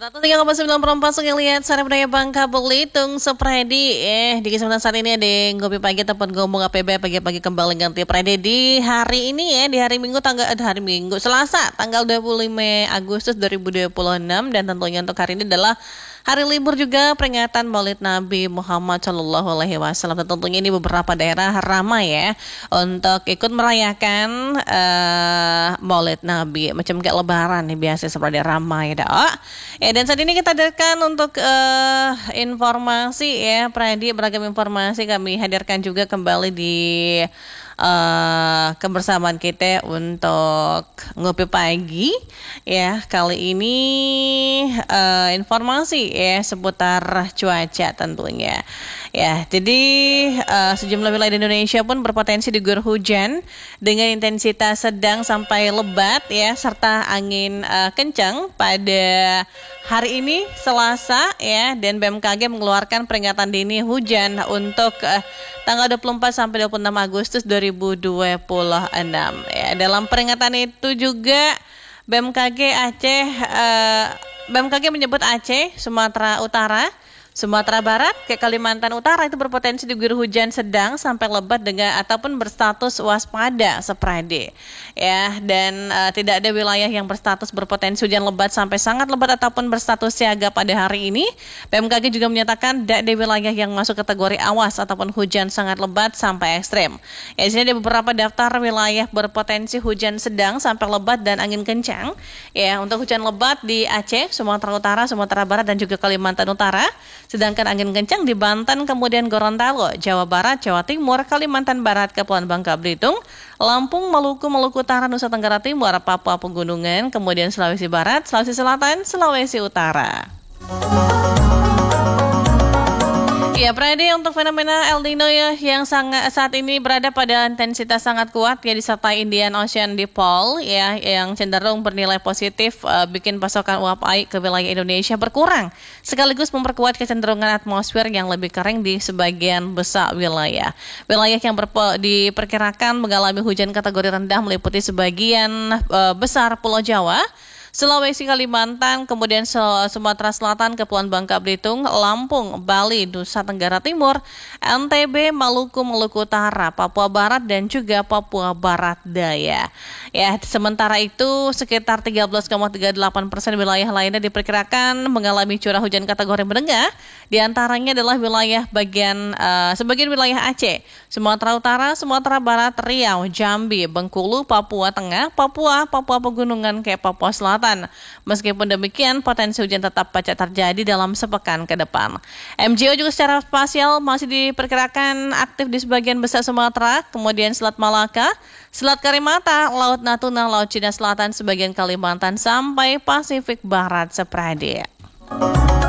103,9 Sungai Liat, Sari Budaya Bangka Belitung, Sepredi. Di kesempatan saat ini ada yang ngopi pagi tempat ngomong APB pagi-pagi kembali ganti Predi di hari ini di hari Minggu Selasa tanggal 25 Agustus 2026, dan tentunya untuk hari ini adalah hari libur juga peringatan Maulid Nabi Muhammad Shallallahu Alaihi Wasallam. Tentunya ini beberapa daerah ramai untuk ikut merayakan Maulid Nabi, macam kayak Lebaran nih biasa seperti ramai dan saat ini kita hadirkan untuk informasi Predi, beragam informasi kami hadirkan juga kembali di kebersamaan kita untuk ngopi pagi kali ini informasi seputar cuaca tentunya jadi sejumlah wilayah di Indonesia pun berpotensi diguyur hujan dengan intensitas sedang sampai lebat serta angin kencang pada hari ini Selasa dan BMKG mengeluarkan peringatan dini hujan untuk tanggal 24 sampai 26 Agustus 2026. Dalam peringatan itu juga BMKG menyebut Aceh, Sumatera Utara, Sumatera Barat ke Kalimantan Utara itu berpotensi diguyur hujan sedang sampai lebat dengan ataupun berstatus waspada Sepredi dan tidak ada wilayah yang berstatus berpotensi hujan lebat sampai sangat lebat ataupun berstatus siaga pada hari ini. BMKG juga menyatakan tidak ada wilayah yang masuk kategori awas ataupun hujan sangat lebat sampai ekstrem. Di sini ada beberapa daftar wilayah berpotensi hujan sedang sampai lebat dan angin kencang. Untuk hujan lebat di Aceh, Sumatera Utara, Sumatera Barat dan juga Kalimantan Utara. Sedangkan angin kencang di Banten, kemudian Gorontalo, Jawa Barat, Jawa Timur, Kalimantan Barat, Kepulauan Bangka Belitung, Lampung, Maluku Utara, Nusa Tenggara Timur, Papua Pegunungan, kemudian Sulawesi Barat, Sulawesi Selatan, Sulawesi Utara. Predi, untuk fenomena El Nino yang saat ini berada pada intensitas sangat kuat disertai Indian Ocean Dipole yang cenderung bernilai positif bikin pasokan uap air ke wilayah Indonesia berkurang sekaligus memperkuat kecenderungan atmosfer yang lebih kering di sebagian besar wilayah. Wilayah yang diperkirakan mengalami hujan kategori rendah meliputi sebagian besar Pulau Jawa, Sulawesi, Kalimantan, kemudian Sumatera Selatan, Kepulauan Bangka Belitung, Lampung, Bali, Nusa Tenggara Timur, NTB, Maluku Utara, Papua Barat, dan juga Papua Barat Daya. Sementara itu sekitar 13,38% wilayah lainnya diperkirakan mengalami curah hujan kategori menengah. Di antaranya adalah wilayah sebagian wilayah Aceh, Sumatera Utara, Sumatera Barat, Riau, Jambi, Bengkulu, Papua Tengah, Papua Pegunungan ke Papua Selatan. Meskipun demikian, potensi hujan tetap pacak terjadi dalam sepekan ke depan. MJO juga secara spasial masih diperkirakan aktif di sebagian besar Sumatera, kemudian Selat Malaka, Selat Karimata, Laut Natuna, Laut Cina Selatan, sebagian Kalimantan sampai Pasifik Barat Sepredi.